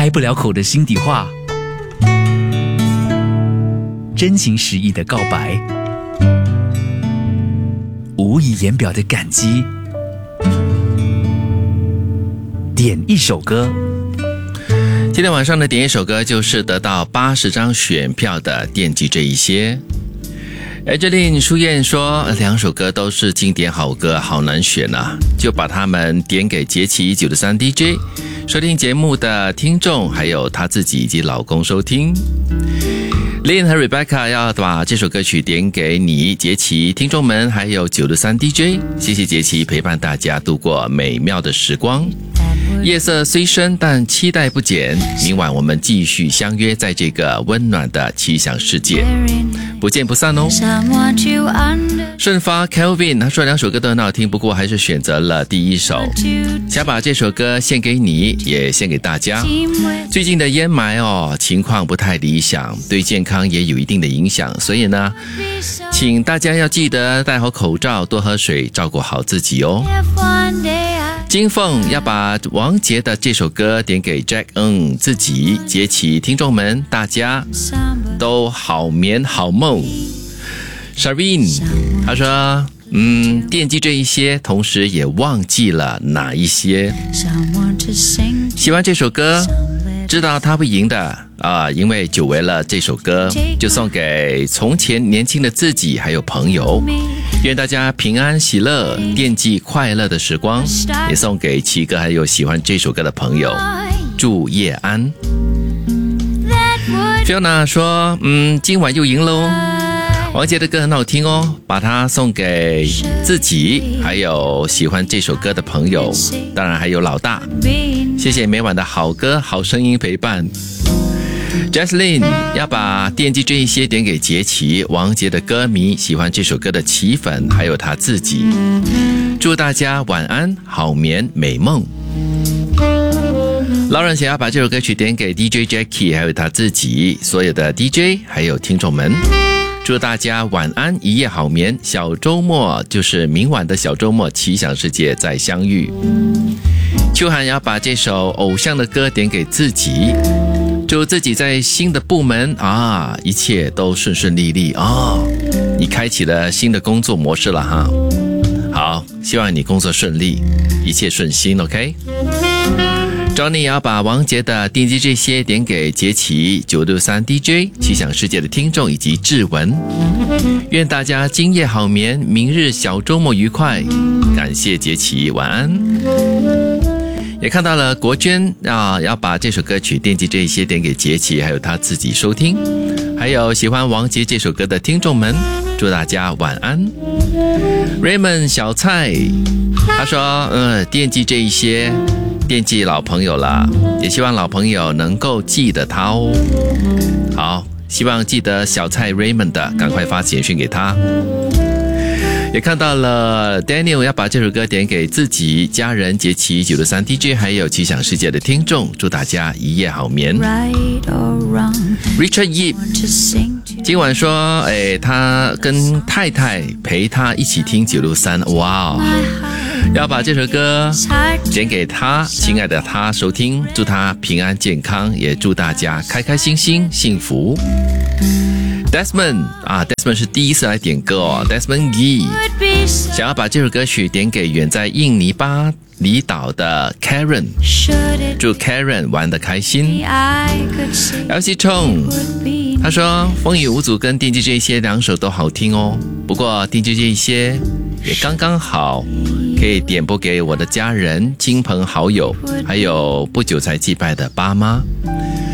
开不了口的心底话，真情实意的告白，无以言表的感激。点一首歌， 今天晚上的点一首歌就是得到80张选票的惦记这一些。Angeline 书燕说2首歌都是经典好歌，好难选啊，就把它们点给杰奇963 DJ 收听节目的听众，还有他自己以及老公收听。Lynn 和 Rebecca 要把这首歌曲点给你、杰奇、听众们，还有963 DJ。谢谢杰奇陪伴大家度过美妙的时光。夜色虽深，但期待不减。明晚我们继续相约在这个温暖的奇想世界，不见不散哦。顺发 Kelvin 他说2首歌都很好听，不过还是选择了第一首，想把这首歌献给你，也献给大家。最近的烟霾情况不太理想，对健康也有一定的影响，所以呢，请大家要记得戴好口罩，多喝水，照顾好自己哦。金凤要把王杰的这首歌点给 Jack 自己、杰奇、听众们，大家都好眠好梦。Sharvin 他说惦记这一些，同时也忘记了哪一些。喜欢这首歌，知道他会赢的因为久违了这首歌，就送给从前年轻的自己还有朋友，愿大家平安喜乐，惦记快乐的时光，也送给奇哥还有喜欢这首歌的朋友，祝夜安。Fiona 说今晚又赢喽，王杰的歌很好听哦，把它送给自己还有喜欢这首歌的朋友，当然还有老大，谢谢每晚的好歌好声音陪伴。Jaslyn 要把惦记这一些点给杰奇、王杰的歌迷，喜欢这首歌的奇粉，还有他自己，祝大家晚安好眠美梦。Lauren 想要把这首歌曲点给 DJ Jackie 还有他自己，所有的 DJ 还有听众们，祝大家晚安一夜好眠，小周末就是明晚的小周末，奇想世界再相遇。秋涵要把这首偶像的歌点给自己，祝自己在新的部门一切都顺顺利利你开启了新的工作模式了哈。好，希望你工作顺利，一切顺心 OK。 Johnny 要把王杰的惦记这些点给杰奇、963 DJ 奇想世界的听众以及志文，愿大家今夜好眠，明日小周末愉快，感谢杰奇，晚安。也看到了国娟要把这首歌曲惦记这些点给杰奇还有他自己收听，还有喜欢王杰这首歌的听众们，祝大家晚安。 Raymond 小蔡他说惦记这一些，惦记老朋友了，也希望老朋友能够记得他哦。好，希望记得小蔡 Raymond 的赶快发简讯给他。也看到了 Daniel 要把这首歌点给自己、家人、杰奇、963 DJ 还有奇想世界的听众，祝大家一夜好眠。 Richard Yip 今晚说他跟太太陪他一起听963，哇要把这首歌点给他亲爱的他收听，祝他平安健康，也祝大家开开心心幸福。Desmond Desmond 是第一次来点歌Desmond Yee 想要把这首歌曲点给远在印尼巴厘岛的 Karen， 祝 Karen 玩得开心。LC Chong 他说风雨无阻跟惦记这一些2首都好听哦，不过惦记这一些也刚刚好可以点播给我的家人、亲朋好友，还有不久才祭拜的爸妈。